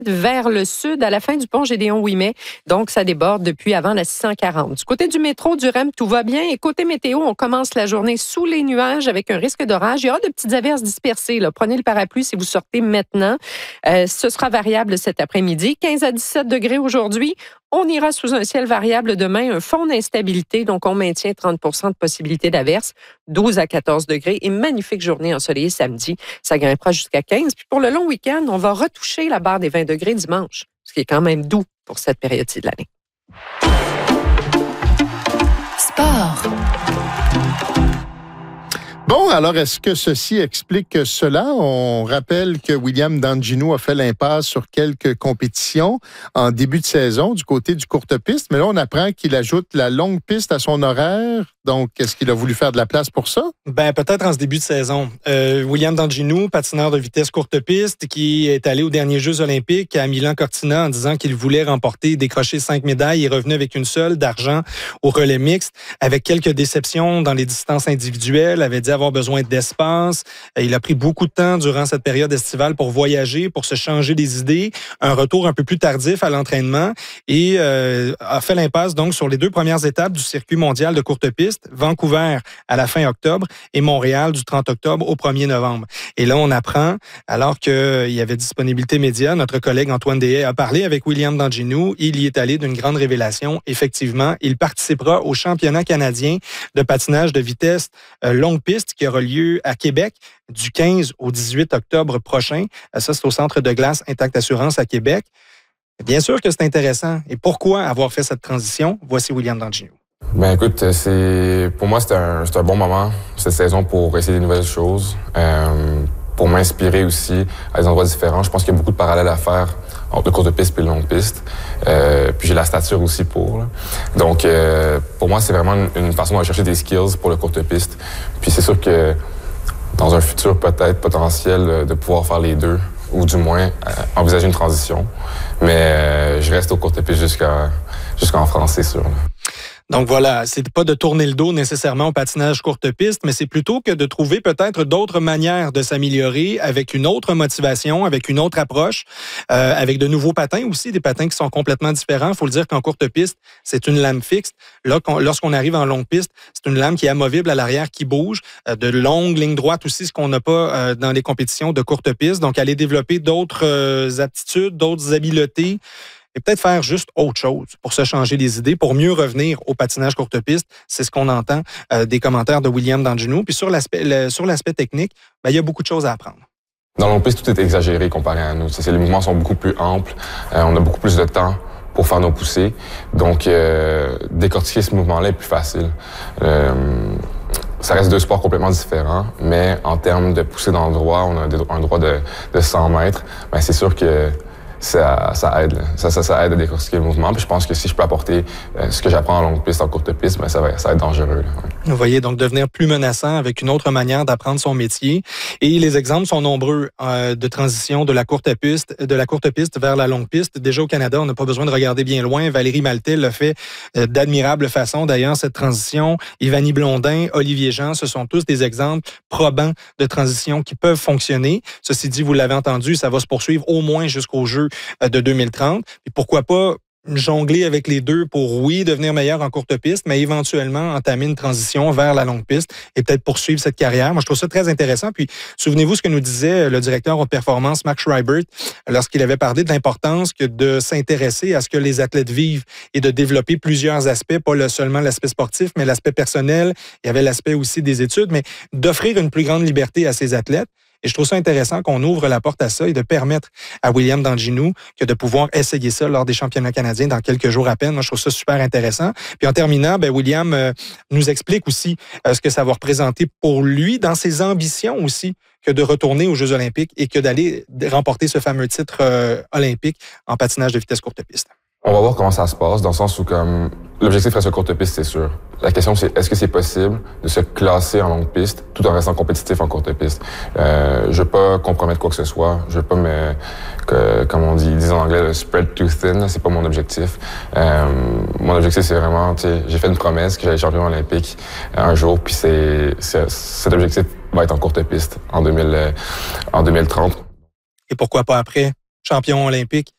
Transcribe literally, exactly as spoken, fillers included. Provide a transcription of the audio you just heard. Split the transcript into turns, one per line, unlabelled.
vers le sud à la fin du pont Gédéon-Ouimet. Donc, ça déborde depuis avant la six cent quarante. Du côté du métro du R E M, tout va bien. Et côté météo, on commence la journée sous les nuages avec un risque d'orage. Il y aura de petites averses dispersées. Là. Prenez le parapluie si vous sortez maintenant. Euh, ce sera variable cet après-midi. quinze à dix-sept degrés aujourd'hui. On ira sous un ciel variable demain, un fond d'instabilité. Donc, on maintient trente pour cent de possibilité d'averse. douze à quatorze degrés. Et magnifique journée ensoleillée samedi. Ça grimpera jusqu'à quinze. Puis pour le long week-end, on va retoucher la barre des vingt degrés dimanche, ce qui est quand même doux pour cette période-ci de l'année.
Sport.
Bon, alors est-ce que ceci explique cela? On rappelle que William D'Angino a fait l'impasse sur quelques compétitions en début de saison du côté du courte piste, mais là on apprend qu'il ajoute la longue piste à son horaire. Donc, est-ce qu'il a voulu faire de la place pour ça?
Ben peut-être en ce début de saison. Euh, William D'Angino, patineur de vitesse courte piste, qui est allé aux derniers Jeux olympiques à Milan-Cortina en disant qu'il voulait remporter, décrocher cinq médailles. Il est revenu avec une seule d'argent au relais mixte, avec quelques déceptions dans les distances individuelles, avait dit avoir besoin d'espace. Il a pris beaucoup de temps durant cette période estivale pour voyager, pour se changer les idées, un retour un peu plus tardif à l'entraînement et euh, a fait l'impasse donc sur les deux premières étapes du circuit mondial de courte piste. Vancouver à la fin octobre et Montréal du trente octobre au premier novembre. Et là, on apprend, alors qu'il y avait disponibilité média, notre collègue Antoine Deshaies a parlé avec William D'Angino. Il y est allé d'une grande révélation. Effectivement, il participera au championnat canadien de patinage de vitesse euh, longue piste qui aura lieu à Québec du quinze au dix-huit octobre prochain. Ça, c'est au Centre de glace Intact Assurance à Québec. Bien sûr que c'est intéressant. Et pourquoi avoir fait cette transition? Voici William D'Angino.
Ben écoute, c'est pour moi c'était un, c'est un bon moment cette saison pour essayer des nouvelles choses, euh, pour m'inspirer aussi à des endroits différents. Je pense qu'il y a beaucoup de parallèles à faire entre le courte piste et le longue piste. Euh, puis j'ai la stature aussi pour. Là. Donc euh, pour moi c'est vraiment une, une façon de chercher des skills pour le courte piste. Puis c'est sûr que dans un futur peut-être potentiel de pouvoir faire les deux, ou du moins euh, envisager une transition. Mais euh, je reste au courte piste jusqu'à jusqu'en France, c'est sûr. Là.
Donc voilà, c'est pas de tourner le dos nécessairement au patinage courte piste, mais c'est plutôt que de trouver peut-être d'autres manières de s'améliorer avec une autre motivation, avec une autre approche, euh, avec de nouveaux patins aussi, des patins qui sont complètement différents. Il faut le dire qu'en courte piste, c'est une lame fixe. Là, lorsqu'on arrive en longue piste, c'est une lame qui est amovible à l'arrière, qui bouge, euh, de longues lignes droites aussi, ce qu'on n'a pas euh, dans les compétitions de courte piste. Donc, aller développer d'autres euh, aptitudes, d'autres habiletés, et peut-être faire juste autre chose pour se changer les idées, pour mieux revenir au patinage courte piste. C'est ce qu'on entend euh, des commentaires de William D'Angino. Puis sur l'aspect, le, sur l'aspect technique, ben, il y a beaucoup de choses à apprendre.
Dans le long piste, tout est exagéré comparé à nous. C'est, les mouvements sont beaucoup plus amples. Euh, on a beaucoup plus de temps pour faire nos poussées. Donc, euh, décortiquer ce mouvement-là est plus facile. Euh, Ça reste deux sports complètement différents, mais en termes de poussée dans le droit, on a un droit de, de cent mètres. Ben, c'est sûr que Ça, ça aide, ça, ça, ça aide à décortiquer le mouvement. Puis je pense que si je peux apporter euh, ce que j'apprends en longue piste, en courte piste, ben ça va, ça va être dangereux. Là, ouais.
Vous voyez, donc devenir plus menaçant avec une autre manière d'apprendre son métier. Et les exemples sont nombreux euh, de transition de la courte piste, de la courte piste vers la longue piste. Déjà au Canada, on n'a pas besoin de regarder bien loin. Valérie Maltais l'a fait euh, d'admirable façon. D'ailleurs, cette transition, Ivanie Blondin, Olivier Jean, ce sont tous des exemples probants de transition qui peuvent fonctionner. Ceci dit, vous l'avez entendu, ça va se poursuivre au moins jusqu'au Jeux de deux mille trente. Et pourquoi pas jongler avec les deux pour, oui, devenir meilleur en courte piste, mais éventuellement entamer une transition vers la longue piste et peut-être poursuivre cette carrière. Moi, je trouve ça très intéressant. Puis, souvenez-vous ce que nous disait le directeur haute performance, Marc Schreibert, lorsqu'il avait parlé de l'importance que de s'intéresser à ce que les athlètes vivent et de développer plusieurs aspects, pas le, seulement l'aspect sportif, mais l'aspect personnel. Il y avait l'aspect aussi des études, mais d'offrir une plus grande liberté à ces athlètes. Et je trouve ça intéressant qu'on ouvre la porte à ça et de permettre à William D'Angino que de pouvoir essayer ça lors des championnats canadiens dans quelques jours à peine. Moi, je trouve ça super intéressant. Puis en terminant, ben William euh, nous explique aussi euh, ce que ça va représenter pour lui dans ses ambitions aussi que de retourner aux Jeux olympiques et que d'aller remporter ce fameux titre euh, olympique en patinage de vitesse courte piste.
On va voir comment ça se passe, dans le sens où comme l'objectif reste courte piste, c'est sûr. La question, c'est est-ce que c'est possible de se classer en longue piste tout en restant compétitif en courte piste? Euh, je veux pas compromettre quoi que ce soit. Je veux pas me, que, comme on dit, ils disent en anglais, le spread too thin. C'est pas mon objectif. Euh, mon objectif, c'est vraiment, tu sais, j'ai fait une promesse que j'allais être champion olympique un jour, puis c'est, c'est cet objectif va être en courte piste en deux mille, euh, en deux mille trente.
Et pourquoi pas après? Champion olympique